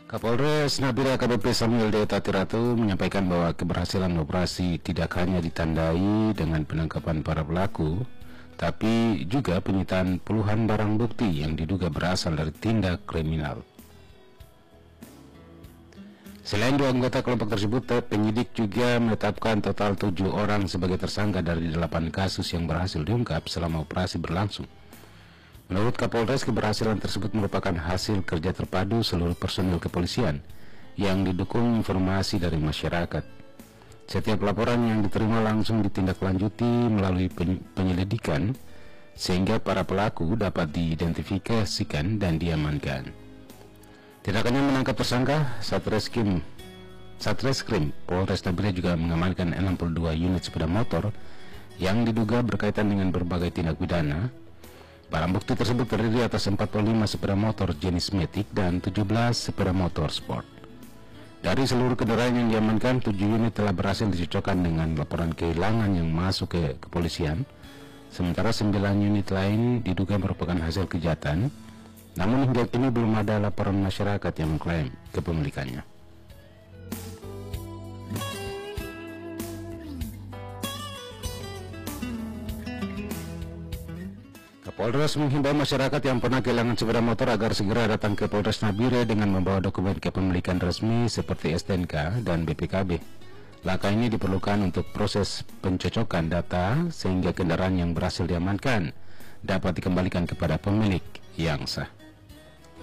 Kapolres Nabire AKBP Samuel Deota Tiratu menyampaikan bahwa keberhasilan operasi tidak hanya ditandai dengan penangkapan para pelaku, tapi juga penyitaan puluhan barang bukti yang diduga berasal dari tindak kriminal. Selain dua anggota kelompok tersebut, penyidik juga menetapkan total 7 orang sebagai tersangka dari 8 kasus yang berhasil diungkap selama operasi berlangsung. Menurut Kapolres, keberhasilan tersebut merupakan hasil kerja terpadu seluruh personil kepolisian yang didukung informasi dari masyarakat. Setiap laporan yang diterima langsung ditindaklanjuti melalui penyelidikan sehingga para pelaku dapat diidentifikasikan dan diamankan. Tidak hanya menangkap tersangka, Satreskrim Polres Nabire juga mengamankan 62 unit sepeda motor yang diduga berkaitan dengan berbagai tindak pidana. Barang bukti tersebut terdiri atas 45 sepeda motor jenis Matic dan 17 sepeda motor sport. Dari seluruh kendaraan yang diamankan, 7 unit telah berhasil dicocokkan dengan laporan kehilangan yang masuk ke kepolisian, sementara 9 unit lain diduga merupakan hasil kejahatan. Namun hingga kini belum ada laporan masyarakat yang mengklaim kepemilikannya. Polres menghimbau masyarakat yang pernah kehilangan sepeda motor agar segera datang ke Polres Nabire dengan membawa dokumen kepemilikan resmi seperti STNK dan BPKB. Langkah ini diperlukan untuk proses pencocokan data sehingga kendaraan yang berhasil diamankan dapat dikembalikan kepada pemilik yang sah.